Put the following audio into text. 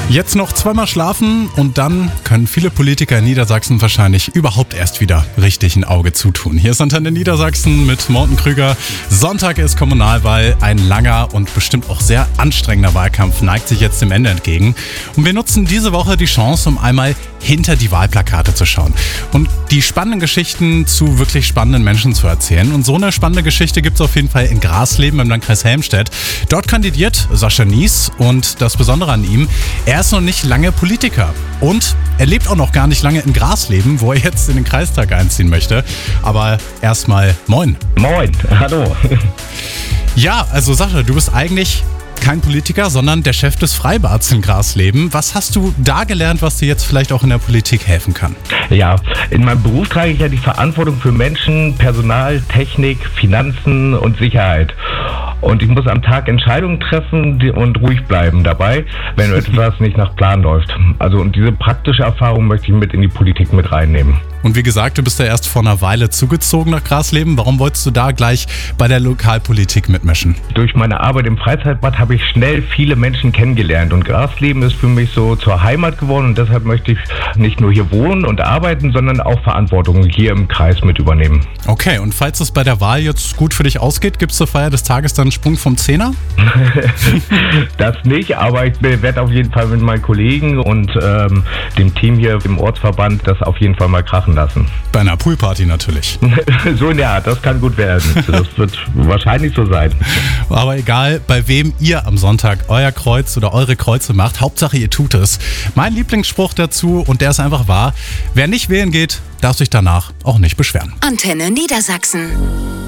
Jetzt noch zweimal schlafen und dann können viele Politiker in Niedersachsen wahrscheinlich überhaupt erst wieder richtig ein Auge zutun. Hier ist Antenne Niedersachsen mit Morten Krüger. Sonntag ist Kommunalwahl. Ein langer und bestimmt auch sehr anstrengender Wahlkampf neigt sich jetzt dem Ende entgegen. Und wir nutzen diese Woche die Chance, um einmal hinter die Wahlplakate zu schauen und die spannenden Geschichten zu wirklich spannenden Menschen zu erzählen. Und so eine spannende Geschichte gibt es auf jeden Fall in Grasleben im Landkreis Helmstedt. Dort kandidiert Sascha Nies und das Besondere an ihm, er ist noch nicht lange Politiker und er lebt auch noch gar nicht lange in Grasleben, wo er jetzt in den Kreistag einziehen möchte. Aber erstmal moin. Moin, hallo. Ja, also Sascha, du bist eigentlich kein Politiker, sondern der Chef des Freibads in Grasleben. Was hast du da gelernt, was dir jetzt vielleicht auch in der Politik helfen kann? Ja, in meinem Beruf trage ich ja die Verantwortung für Menschen, Personal, Technik, Finanzen und Sicherheit. Und ich muss am Tag Entscheidungen treffen und ruhig bleiben dabei, wenn etwas nicht nach Plan läuft. Und diese praktische Erfahrung möchte ich mit in die Politik mit reinnehmen. Und wie gesagt, du bist ja erst vor einer Weile zugezogen nach Grasleben. Warum wolltest du da gleich bei der Lokalpolitik mitmischen? Durch meine Arbeit im Freizeitbad habe ich schnell viele Menschen kennengelernt. Und Grasleben ist für mich so zur Heimat geworden. Und deshalb möchte ich nicht nur hier wohnen und arbeiten, sondern auch Verantwortung hier im Kreis mit übernehmen. Okay, und falls es bei der Wahl jetzt gut für dich ausgeht, gibt es zur Feier des Tages dann einen Sprung vom Zehner? Das nicht, aber ich werde auf jeden Fall mit meinen Kollegen und dem Team hier im Ortsverband das auf jeden Fall mal krachen lassen. Bei einer Poolparty natürlich. So in der Art, das kann gut werden. Das wird wahrscheinlich so sein. Aber egal, bei wem ihr am Sonntag euer Kreuz oder eure Kreuze macht, Hauptsache ihr tut es. Mein Lieblingsspruch dazu, und der ist einfach wahr: Wer nicht wählen geht, darf sich danach auch nicht beschweren. Antenne Niedersachsen.